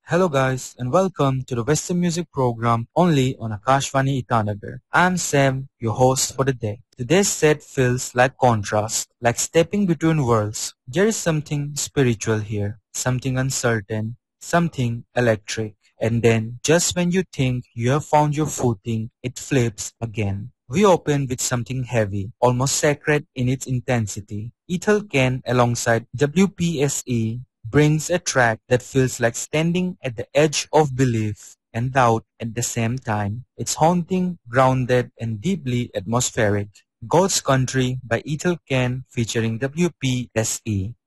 Hello guys and welcome to the Western Music program only on Akashvani Itanagar. I'm Sam, your host for the day. Today's set feels like contrast, like stepping between worlds. There is something spiritual here, something uncertain, something electric. And then, just when you think you have found your footing, it flips again. We open with something heavy, almost sacred in its intensity. Ethel Kane alongside WPSE brings a track that feels like standing at the edge of belief and doubt at the same time. It's haunting, grounded, and deeply atmospheric. God's Country by Ethel Kane featuring WPSE.